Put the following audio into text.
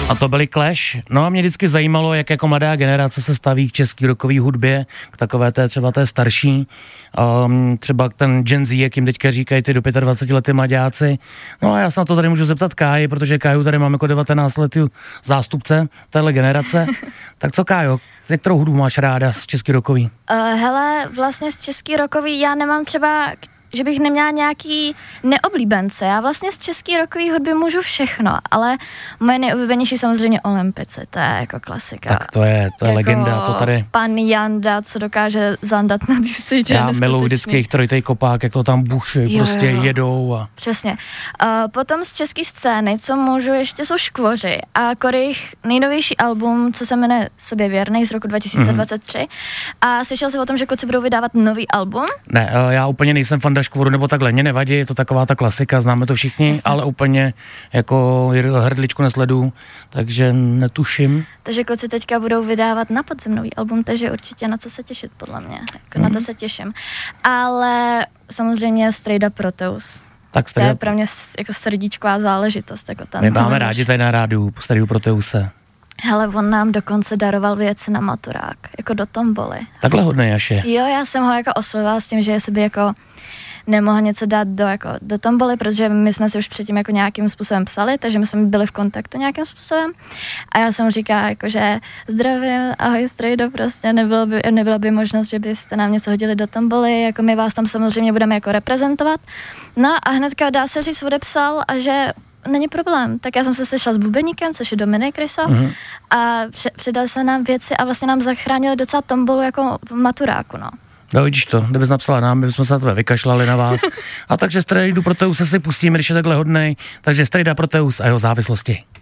A to byly Clash. No a mě vždycky zajímalo, jak jako mladá generace se staví k český rockové hudbě, k takové té třeba té starší. Třeba ten Gen Z, jak jim teďka říkají ty do 25 lety mladáci. No a já se na to tady můžu zeptat Káji, protože Káju tady mám jako 19 letý zástupce téhle generace. Tak co Kájo, kterou hudbu máš ráda z český rockový? Hele, vlastně z český rockový já nemám třeba, že bych neměla nějaký neoblíbence. Já vlastně z český rockový hudby můžu všechno, ale moje nejoblíbenější samozřejmě Olympici, to je jako klasika. Tak to je jako legenda, to tady. Pan Janda, co dokáže zandat na té stage. Já miluji vždycky jejich trojitej kopák, jak to tam buší, prostě jedou. A... Přesně. Potom z české scény, co můžu, ještě jsou Škvoři a Korejch nejnovější album, co se jmenuje Sobě věrnej z roku 2023. A slyšel jsi o tom, že kluci budou vydávat nový album? Ne, já úplně nejsem fan Škvoru nebo takhle, mě nevadí, je to taková ta klasika, známe to všichni, jasně. Ale úplně jako hrdličku nesledu, takže netuším. Takže kluci teďka budou vydávat na podzim nový album, takže určitě na co se těšit, podle mě. Jako na to se těším. Ale samozřejmě Strejda Proteus. Tak to je pro mě jako srdíčková záležitost. Jako my máme rádi tady na rádiu Strejdu Proteuse. Hele, on nám dokonce daroval věci na maturák, jako do tomboly. Takhle hodnej až je. Jo, já jsem ho jako oslovila s tím, že jestli by jako nemohl něco dát do tomboly, protože my jsme si už předtím jako nějakým způsobem psali, takže my jsme byli v kontaktu nějakým způsobem. A já jsem mu říkala, jako, že zdravím, ahoj Strejdo, prostě nebyla by možnost, že byste nám něco hodili do tomboly, jako my vás tam samozřejmě budeme jako reprezentovat. No a hnedka dá se říct odepsal a že není problém. Tak já jsem se sešla s bubeníkem, což je Dominik Rysa, a předal se nám věci a vlastně nám zachránil docela tombolu jako v maturáku, no. No vidíš to, kdybys napsala nám, my jsme se na tebe vykašlali na vás. A takže Strejdu Proteuse si pustíme, když je takhle hodnej. Takže Strejda Proteus a jeho závislosti.